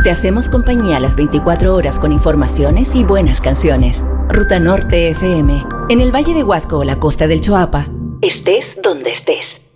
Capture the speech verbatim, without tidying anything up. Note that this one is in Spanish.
Te hacemos compañía las veinticuatro horas con informaciones y buenas canciones. Ruta Norte F M. En el Valle de Huasco o la costa del Choapa, estés donde estés.